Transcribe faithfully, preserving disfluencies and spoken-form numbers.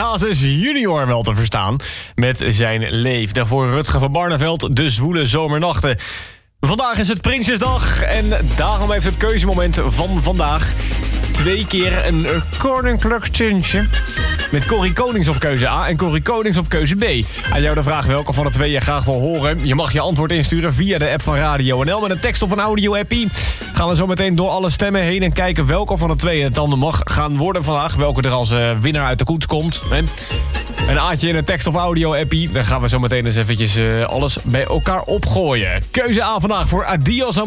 Hazes junior wel te verstaan met zijn Leef. Daarvoor Rutger van Barneveld, De Zwoele Zomernachten. Vandaag is het Prinsjesdag en daarom heeft het keuzemoment van vandaag twee keer een koninklijk tintje. Met Corrie Konings op keuze A en Corrie Konings op keuze B. Aan jou de vraag welke van de twee je graag wil horen. Je mag je antwoord insturen via de app van Radio N L met een tekst of een audio-appie. Gaan we zo meteen door alle stemmen heen en kijken welke van de twee het dan mag gaan worden vandaag. Welke er als uh, winnaar uit de koets komt. Hè? Een aatje in een tekst of audio-appie. Dan gaan we zo meteen eens eventjes uh, alles bij elkaar opgooien. Keuze A vandaag voor Adios